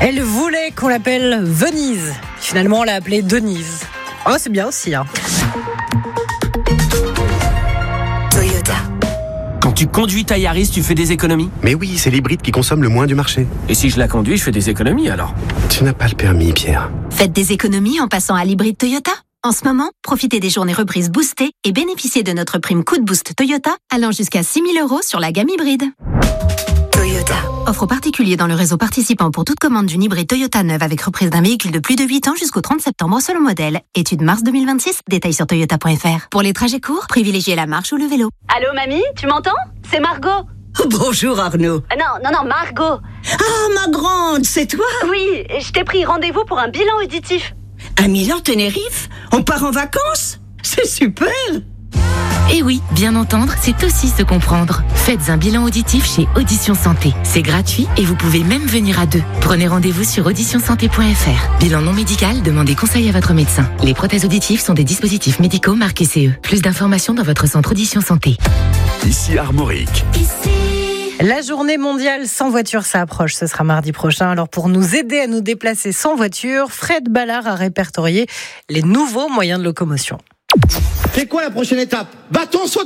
Elle voulait qu'on l'appelle Venise. Finalement, on l'a appelée Denise. Oh, c'est bien aussi, hein. Toyota. Quand tu conduis ta Yaris, tu fais des économies ? Mais oui, c'est l'hybride qui consomme le moins du marché. Et si je la conduis, je fais des économies alors ? Tu n'as pas le permis, Pierre. Faites des économies en passant à l'hybride Toyota. En ce moment, profitez des journées reprises boostées et bénéficiez de notre prime Coup de Boost Toyota allant jusqu'à 6 000 € sur la gamme hybride. Toyota. Offre aux particuliers dans le réseau participant pour toute commande d'une hybride Toyota neuve avec reprise d'un véhicule de plus de 8 ans jusqu'au 30 septembre selon modèle. Étude mars 2026. Détails sur toyota.fr. Pour les trajets courts, privilégiez la marche ou le vélo. Allô mamie, tu m'entends ? C'est Margot. Bonjour Arnaud. Non, Margot. Ah, ma grande, c'est toi ? Oui, je t'ai pris rendez-vous pour un bilan auditif. À Milan, Tenerife ? On part en vacances ? C'est super ! Et oui, bien entendre, c'est aussi se comprendre. Faites un bilan auditif chez Audition Santé. C'est gratuit et vous pouvez même venir à deux. Prenez rendez-vous sur auditionsanté.fr. Bilan non médical, demandez conseil à votre médecin. Les prothèses auditives sont des dispositifs médicaux marqués CE. Plus d'informations dans votre centre Audition Santé. Ici Armorique. La journée mondiale sans voiture, ça approche. Ce sera mardi prochain. Alors, pour nous aider à nous déplacer sans voiture, Fred Ballard a répertorié les nouveaux moyens de locomotion. C'est quoi la prochaine étape ? Bâton sauteur ?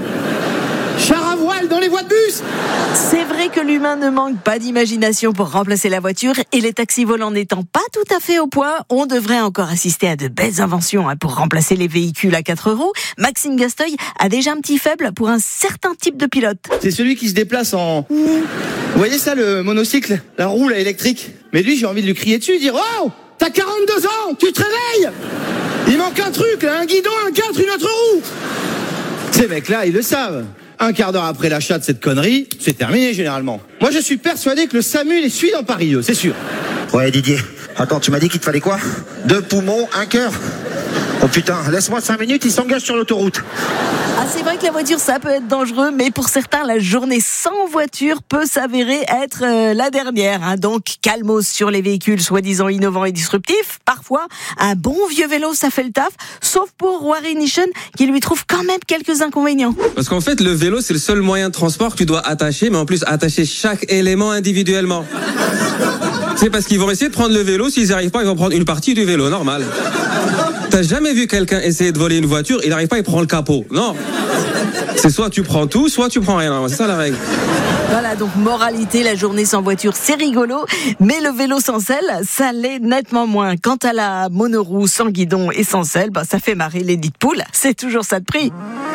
Char à voile dans les voies de bus ? C'est vrai que l'humain ne manque pas d'imagination pour remplacer la voiture et les taxis volants n'étant pas tout à fait au point, on devrait encore assister à de belles inventions pour remplacer les véhicules à 4 roues. Maxime Gasteuil a déjà un petit faible pour un certain type de pilote. C'est celui qui se déplace en... Vous voyez ça, le monocycle ? La roue là, électrique ? Mais lui, j'ai envie de lui crier dessus, dire « Oh, t'as 42 ans, tu te réveilles ! Il manque un truc là, un guidon, un cadre, une autre roue !» Ces mecs-là, ils le savent. Un quart d'heure après l'achat de cette connerie, c'est terminé généralement. Moi, je suis persuadé que le SAMU les suit dans Paris, c'est sûr. Ouais, Didier. Attends, tu m'as dit qu'il te fallait quoi ? 2 poumons, 1 cœur ? Oh putain, laisse-moi 5 minutes, il s'engage sur l'autoroute. Ah, c'est vrai que la voiture, ça peut être dangereux, mais pour certains, la journée sans voiture peut s'avérer être la dernière. Donc, calmos sur les véhicules soi-disant innovants et disruptifs. Parfois, un bon vieux vélo, ça fait le taf, sauf pour Warren Nation, qui lui trouve quand même quelques inconvénients. Parce qu'en fait, le vélo, c'est le seul moyen de transport que tu dois attacher, mais en plus, attacher chaque élément individuellement. C'est parce qu'ils vont essayer de prendre le vélo, s'ils n'y arrivent pas, ils vont prendre une partie du vélo, normal. T'as jamais vu quelqu'un essayer de voler une voiture, il n'arrive pas, il prend le capot. Non. C'est soit tu prends tout, soit tu prends rien. C'est ça la règle. Voilà, donc moralité, la journée sans voiture, c'est rigolo, mais le vélo sans selle, ça l'est nettement moins. Quant à la monoroue sans guidon et sans selle, ça fait marrer les dites poules. C'est toujours ça de prix.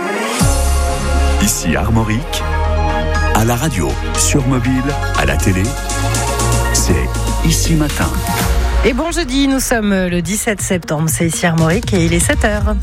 Ici Armorique, à la radio, sur mobile, à la télé, c'est Ici Matin. Et bon jeudi, nous sommes le 17 septembre, c'est ici Armorique et il est 7h.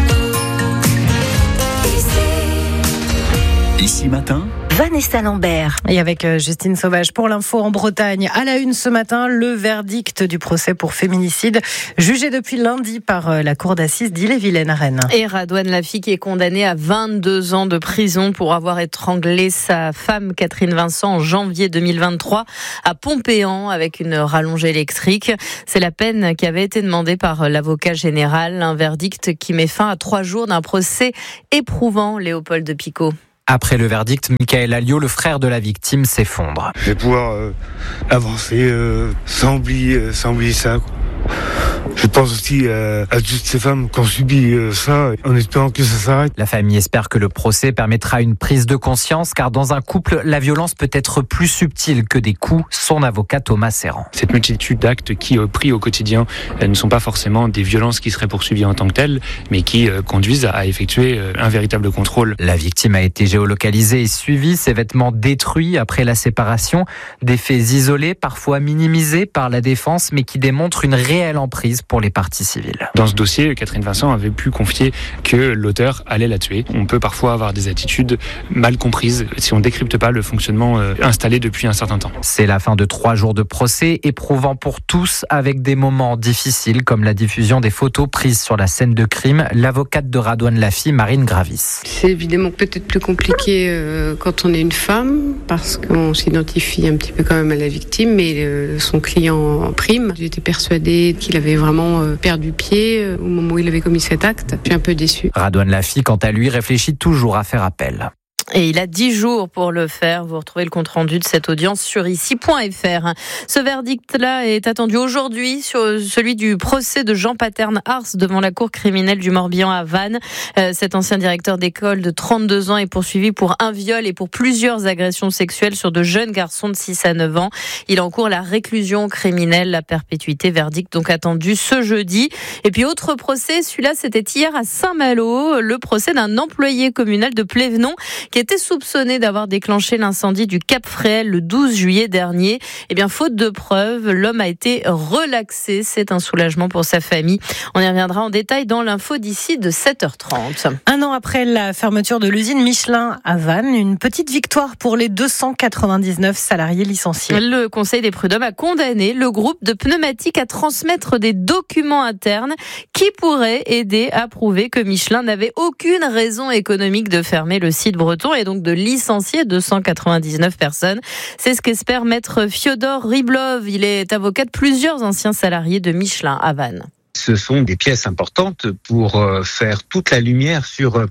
Ici Matin, Vanessa Lambert. Et avec Justine Sauvage pour l'info en Bretagne. À la une ce matin, le verdict du procès pour féminicide, jugé depuis lundi par la cour d'assises d'Ille-et-Vilaine à Rennes. Et Radouane Laffi qui est condamné à 22 ans de prison pour avoir étranglé sa femme Catherine Vincent en janvier 2023 à Pompéan avec une rallonge électrique. C'est la peine qui avait été demandée par l'avocat général. Un verdict qui met fin à 3 jours d'un procès éprouvant, Léopold de Picot. Après le verdict, Michael Alliot, le frère de la victime, s'effondre. Je vais pouvoir avancer sans oublier ça, quoi. Je pense aussi à toutes ces femmes qui ont subi ça, en espérant que ça s'arrête. La famille espère que le procès permettra une prise de conscience, car dans un couple, la violence peut être plus subtile que des coups. Son avocat Thomas Serrand. Cette multitude d'actes qui, pris au quotidien, ne sont pas forcément des violences qui seraient poursuivies en tant que telles, mais qui conduisent à effectuer un véritable contrôle. La victime a été géolocalisée et suivie, ses vêtements détruits après la séparation. Des faits isolés, parfois minimisés par la défense, mais qui démontrent une réelle emprise pour les parties civiles. Dans ce dossier, Catherine Vincent avait pu confier que l'auteur allait la tuer. On peut parfois avoir des attitudes mal comprises si on ne décrypte pas le fonctionnement installé depuis un certain temps. C'est la fin de 3 jours de procès, éprouvant pour tous, avec des moments difficiles comme la diffusion des photos prises sur la scène de crime. L'avocate de Radouane Laffi, Marine Gravis. C'est évidemment peut-être plus compliqué quand on est une femme, parce qu'on s'identifie un petit peu quand même à la victime, mais son client en prime. J'étais persuadée qu'il avait vraiment perdu pied au moment où il avait commis cet acte. Je suis un peu déçue. Radouane Laffi, quant à lui, réfléchit toujours à faire appel. Et il a 10 jours pour le faire. Vous retrouvez le compte-rendu de cette audience sur ici.fr. Ce verdict-là est attendu aujourd'hui sur celui du procès de Jean Paterne-Ars devant la cour criminelle du Morbihan à Vannes. Cet ancien directeur d'école de 32 ans est poursuivi pour un viol et pour plusieurs agressions sexuelles sur de jeunes garçons de 6 à 9 ans. Il encourt la réclusion criminelle, la perpétuité. Verdict donc attendu ce jeudi. Et puis autre procès, celui-là c'était hier à Saint-Malo, le procès d'un employé communal de Plévenon qui était soupçonné d'avoir déclenché l'incendie du Cap Fréhel le 12 juillet dernier. Eh bien, faute de preuves, l'homme a été relaxé. C'est un soulagement pour sa famille. On y reviendra en détail dans l'info d'ici de 7h30. Un an après la fermeture de l'usine Michelin à Vannes, une petite victoire pour les 299 salariés licenciés. Le Conseil des prud'hommes a condamné le groupe de pneumatiques à transmettre des documents internes qui pourraient aider à prouver que Michelin n'avait aucune raison économique de fermer le site breton et donc de licencier 299 personnes. C'est ce qu'espère maître Fyodor Riblov. Il est avocat de plusieurs anciens salariés de Michelin à Vannes. Ce sont des pièces importantes pour faire toute la lumière sur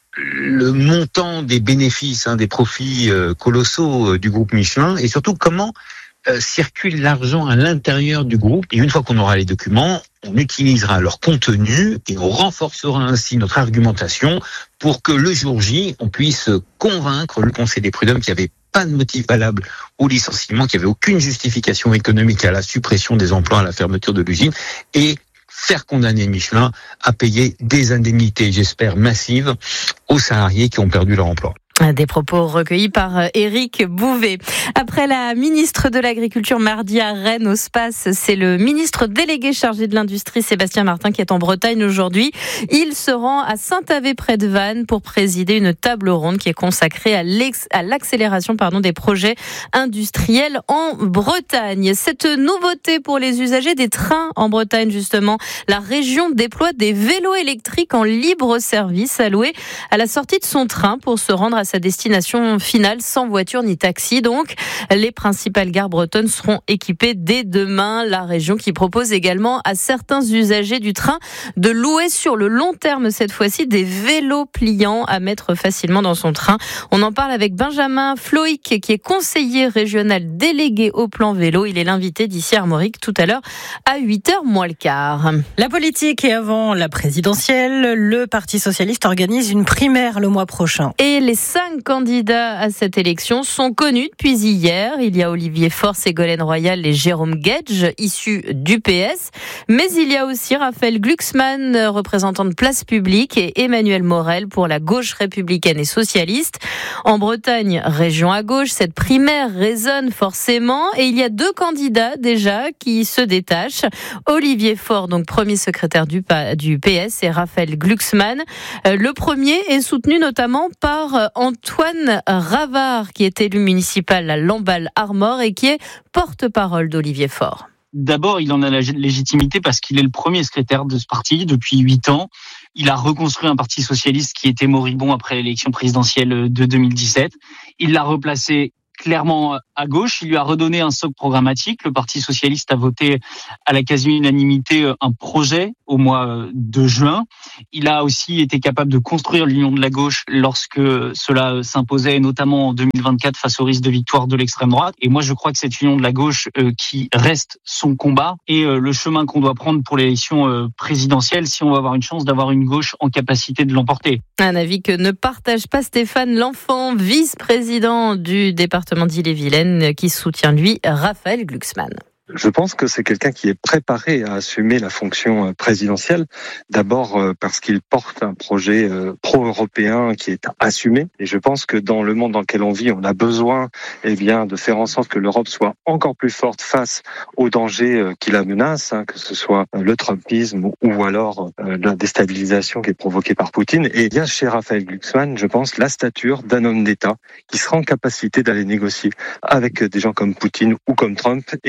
le montant des bénéfices, des profits colossaux du groupe Michelin et surtout comment circule l'argent à l'intérieur du groupe. Et une fois qu'on aura les documents, on utilisera leur contenu et on renforcera ainsi notre argumentation pour que le jour J, on puisse convaincre le Conseil des prud'hommes qu'il n'y avait pas de motif valable au licenciement, qu'il n'y avait aucune justification économique à la suppression des emplois, à la fermeture de l'usine et faire condamner Michelin à payer des indemnités, j'espère massives, aux salariés qui ont perdu leur emploi. Des propos recueillis par Éric Bouvet. Après la ministre de l'Agriculture mardi à Rennes au SPACE, c'est le ministre délégué chargé de l'industrie Sébastien Martin qui est en Bretagne aujourd'hui. Il se rend à Saint-Avé près de Vannes pour présider une table ronde qui est consacrée à l'accélération des projets industriels en Bretagne. Cette nouveauté pour les usagers des trains en Bretagne justement, la région déploie des vélos électriques en libre service à louer à la sortie de son train pour se rendre à sa destination finale sans voiture ni taxi. Donc, les principales gares bretonnes seront équipées dès demain. La région qui propose également à certains usagers du train de louer sur le long terme cette fois-ci des vélos pliants à mettre facilement dans son train. On en parle avec Benjamin Floïc qui est conseiller régional délégué au plan vélo. Il est l'invité d'ici Armorique tout à l'heure à 8h moins le quart. La politique et avant la présidentielle, le Parti socialiste organise une primaire le mois prochain. Et les 5 candidats à cette élection sont connus depuis hier. Il y a Olivier Faure, Ségolène Royal et Jérôme Guedj, issus du PS. Mais il y a aussi Raphaël Glucksmann, représentant de Place Publique, et Emmanuel Morel pour la gauche républicaine et socialiste. En Bretagne, région à gauche, cette primaire résonne forcément. Et il y a 2 candidats déjà qui se détachent. Olivier Faure, donc premier secrétaire du PS, et Raphaël Glucksmann. Le premier est soutenu notamment par Antoine Ravard, qui est élu municipal à Lamballe-Armor et qui est porte-parole d'Olivier Faure. D'abord, il en a la légitimité parce qu'il est le premier secrétaire de ce parti depuis 8 ans. Il a reconstruit un parti socialiste qui était moribond après l'élection présidentielle de 2017. Il l'a replacé clairement à gauche. Il lui a redonné un socle programmatique. Le Parti socialiste a voté à la quasi-unanimité un projet au mois de juin. Il a aussi été capable de construire l'union de la gauche lorsque cela s'imposait, notamment en 2024 face au risque de victoire de l'extrême droite. Et moi, je crois que cette union de la gauche qui reste son combat et le chemin qu'on doit prendre pour l'élection présidentielle si on va avoir une chance d'avoir une gauche en capacité de l'emporter. Un avis que ne partage pas Stéphane L'Enfant, vice-président du département d'Ille-et-Vilaine, qui soutient lui Raphaël Glucksmann. Je pense que c'est quelqu'un qui est préparé à assumer la fonction présidentielle. D'abord parce qu'il porte un projet pro-européen qui est assumé. Et je pense que dans le monde dans lequel on vit, on a besoin de faire en sorte que l'Europe soit encore plus forte face aux dangers qui la menacent, que ce soit le trumpisme ou alors la déstabilisation qui est provoquée par Poutine. Et il y a chez Raphaël Glucksmann, je pense, la stature d'un homme d'État qui sera en capacité d'aller négocier avec des gens comme Poutine ou comme Trump. Et je pense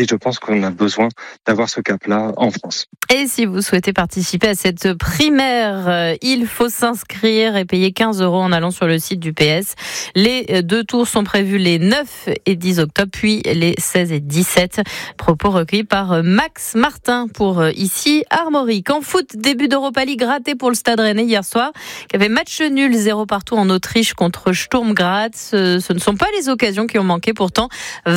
qu'on a besoin d'avoir ce cap-là en France. Et si vous souhaitez participer à cette primaire, il faut s'inscrire et payer 15 € en allant sur le site du PS. Les 2 tours sont prévus les 9 et 10 octobre, puis les 16 et 17. Propos recueillis par Max Martin pour ici Armorique. En foot, début d'Europa League raté pour le Stade Rennais hier soir, qui avait match nul 0 partout en Autriche contre Sturm Graz. Ce ne sont pas les occasions qui ont manqué, pourtant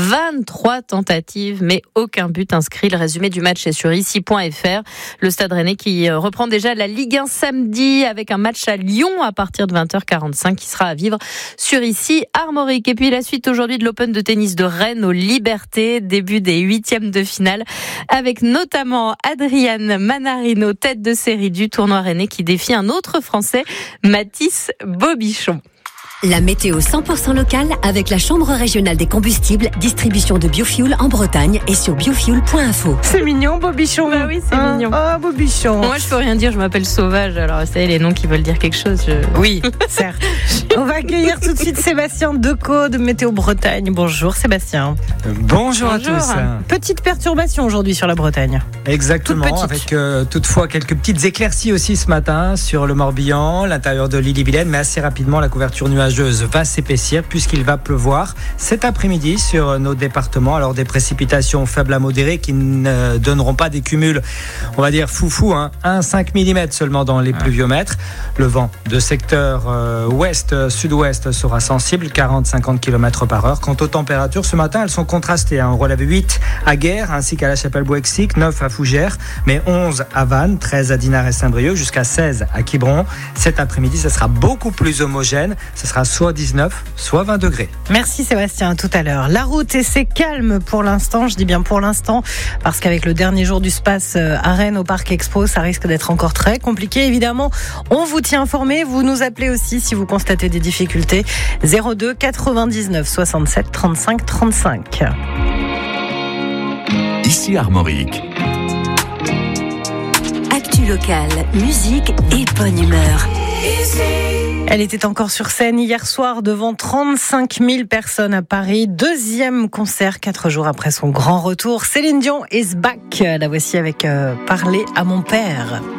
23 tentatives, mais aucun but inscrit. Le résumé du match est sur ici.fr. Le Stade Rennais qui reprend déjà la Ligue 1 samedi avec un match à Lyon à partir de 20h45 qui sera à vivre sur ici Armorique. Et puis la suite aujourd'hui de l'Open de tennis de Rennes aux Libertés, début des 8e de finale avec notamment Adrian Manarino, tête de série du tournoi rennais qui défie un autre Français, Mathis Bobichon. La météo 100% locale avec la Chambre régionale des combustibles, distribution de biofuel en Bretagne et sur biofuel.info. C'est mignon, Bobichon. Bah oui, c'est mignon. Oh, Bobichon. Moi, je peux rien dire, je m'appelle Sauvage, alors c'est les noms qui veulent dire quelque chose. Oui, certes. On va accueillir tout de suite Sébastien Decaux de Météo Bretagne. Bonjour Sébastien. Bonjour à tous. Petite perturbation aujourd'hui sur la Bretagne. Exactement, avec toutefois quelques petites éclaircies aussi ce matin sur le Morbihan, l'intérieur de l'Ille-et-Vilaine, mais assez rapidement la couverture nuageuse va s'épaissir puisqu'il va pleuvoir cet après-midi sur nos départements. Alors des précipitations faibles à modérées qui ne donneront pas des cumuls, on va dire foufou, 1,5 mm seulement dans les pluviomètres. Le vent de secteur ouest-sud-ouest sera sensible, 40-50 km/h. Quant aux températures, ce matin, elles sont contrastées. On relève 8 à Guères ainsi qu'à la Chapelle-Bouexic, 9 à Fougères, mais 11 à Vannes, 13 à Dinard et Saint-Brieuc, jusqu'à 16 à Quiberon. Cet après-midi, ça sera beaucoup plus homogène. Ce sera soit 19, soit 20 degrés. Merci Sébastien, à tout à l'heure. La route, et c'est calme pour l'instant, je dis bien pour l'instant, parce qu'avec le dernier jour du Space à Rennes au Parc Expo, ça risque d'être encore très compliqué. Évidemment, on vous tient informé, vous nous appelez aussi si vous constatez des difficultés. 02 99 67 35 35. Ici Armorique. Actu locale, musique et bonne humeur. Elle était encore sur scène hier soir devant 35 000 personnes à Paris. 2e concert 4 jours après son grand retour. Céline Dion is back. La voici avec Parler à mon père.